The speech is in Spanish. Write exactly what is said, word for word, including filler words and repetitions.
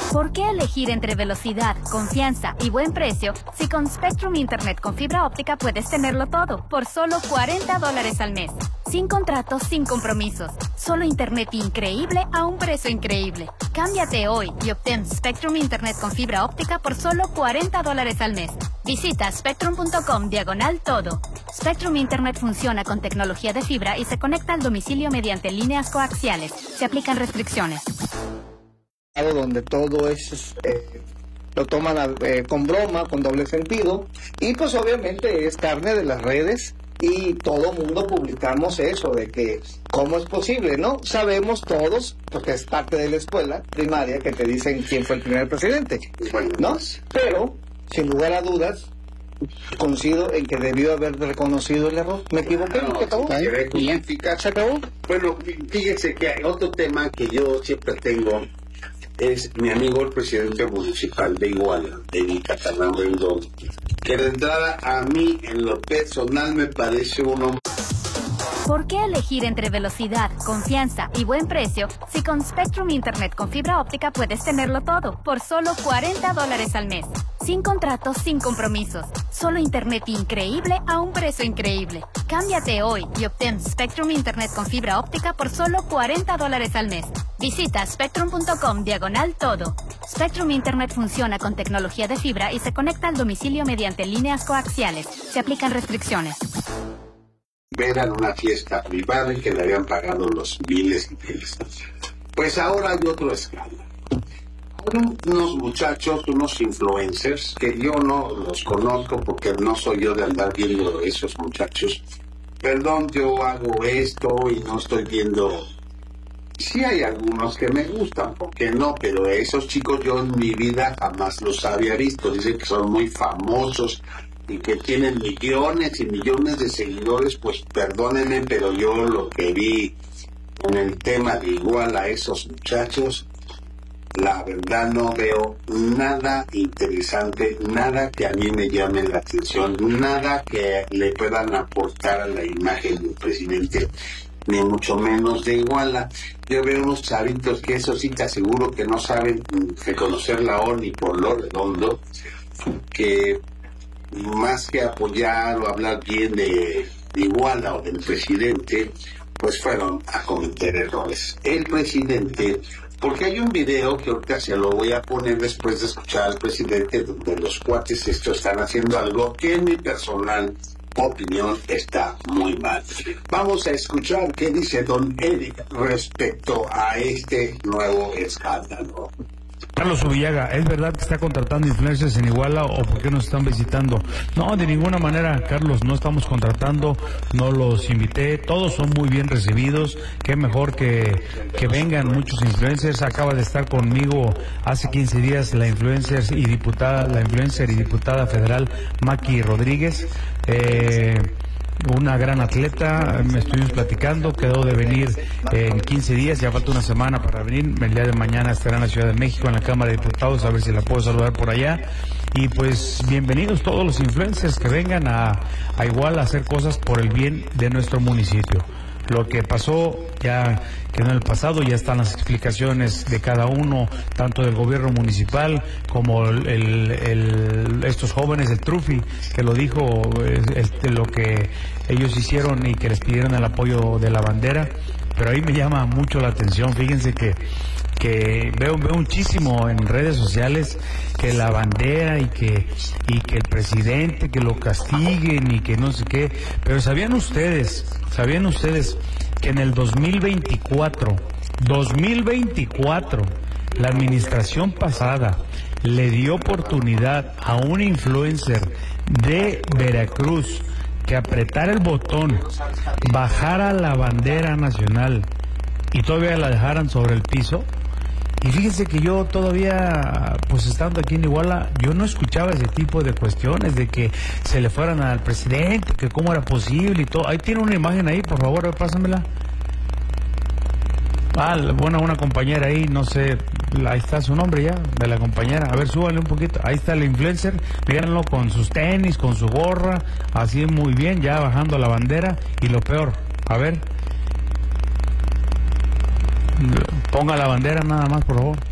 ¿Por qué elegir entre velocidad, confianza y buen precio si con Spectrum Internet con fibra óptica puedes tenerlo todo por solo cuarenta dólares al mes? Sin contratos, sin compromisos. Solo internet increíble a un precio increíble. Cámbiate hoy y obtén Spectrum Internet con fibra óptica por solo cuarenta dólares al mes. Visita spectrum punto com diagonal todo. Spectrum Internet funciona con tecnología de fibra y se conecta al domicilio mediante líneas coaxiales. Se aplican restricciones. Donde todo es eh, lo toman eh, con broma, con doble sentido, y pues obviamente es carne de las redes y todo mundo publicamos eso de que cómo es posible, ¿no? Sabemos todos, porque es parte de la escuela primaria, que te dicen quién fue el primer presidente, ¿no? Pero sin lugar a dudas coincido en que debió haber reconocido el error. ¿Me equivoqué? No, ¿Qué acabó? ¿Se acabó? Bueno, fíjese que hay otro tema que yo siempre tengo. Es mi amigo el presidente municipal de Iguala, David Catalán Rendón, que de entrada a mí en lo personal me parece un hombre. ¿Por qué elegir entre velocidad, confianza y buen precio si con Spectrum Internet con fibra óptica puedes tenerlo todo por solo cuarenta dólares al mes? Sin contratos, sin compromisos. Solo internet increíble a un precio increíble. Cámbiate hoy y obtén Spectrum Internet con fibra óptica por solo cuarenta dólares al mes. Visita spectrum punto com diagonal todo. Spectrum Internet funciona con tecnología de fibra y se conecta al domicilio mediante líneas coaxiales. Se aplican restricciones. Eran una fiesta privada y que le habían pagado los miles y miles. Pues ahora hay otro escándalo. Ahora unos muchachos, unos influencers, que yo no los conozco porque no soy yo de andar viendo esos muchachos. Perdón, yo hago esto y no estoy viendo. Sí hay algunos que me gustan, ¿por qué no? Pero esos chicos yo en mi vida jamás los había visto. Dicen que son muy famosos y que tienen millones y millones de seguidores. Pues perdónenme, pero yo lo que vi en el tema de igual a esos muchachos, la verdad no veo nada interesante, nada que a mí me llame la atención, nada que le puedan aportar a la imagen del presidente, ni mucho menos de Iguala. Yo veo unos chavitos que eso sí te aseguro que no saben reconocer la O ni por lo redondo, que más que apoyar o hablar bien de, de Iguala o del presidente, pues fueron a cometer errores. El presidente, porque hay un video que ahorita se lo voy a poner después de escuchar al presidente, donde los cuates estos están haciendo algo que en mi personal opinión está muy mal. Vamos a escuchar qué dice don Eric respecto a este nuevo escándalo. Carlos Ubillaga, ¿es verdad que está contratando influencers en Iguala o por qué nos están visitando? No, de ninguna manera, Carlos, no estamos contratando, no los invité, todos son muy bien recibidos, qué mejor que, que vengan muchos influencers. Acaba de estar conmigo hace quince días la influencer y diputada, la influencer y diputada federal Maki Rodríguez, eh, una gran atleta, me estuvimos platicando, quedó de venir en quince días, ya falta una semana para venir, el día de mañana estará en la Ciudad de México, en la Cámara de Diputados, a ver si la puedo saludar por allá, y pues bienvenidos todos los influencers que vengan a, a Iguala a hacer cosas por el bien de nuestro municipio. Lo que pasó ya quedó en el pasado, ya están las explicaciones de cada uno, tanto del gobierno municipal como el, el, el, estos jóvenes, el Trufi, que lo dijo, el, el, lo que ellos hicieron y que les pidieron el apoyo de la bandera. Pero ahí me llama mucho la atención, fíjense que que veo, veo muchísimo en redes sociales que la bandera y que y que el presidente que lo castiguen y que no sé qué, pero sabían ustedes, sabían ustedes que en el dos mil veinticuatro, dos mil veinticuatro, la administración pasada le dio oportunidad a un influencer de Veracruz que apretara el botón, bajara la bandera nacional y todavía la dejaran sobre el piso? Y fíjense que yo todavía, pues estando aquí en Iguala, yo no escuchaba ese tipo de cuestiones, de que se le fueran al presidente, que cómo era posible y todo. Ahí tiene una imagen ahí, por favor, pásamela. Ah, bueno, una compañera ahí, no sé, ahí está su nombre ya, de la compañera. A ver, súbale un poquito. Ahí está el influencer, mírenlo con sus tenis, con su gorra, así muy bien, ya bajando la bandera. Y lo peor, a ver, ponga la bandera nada más, por favor.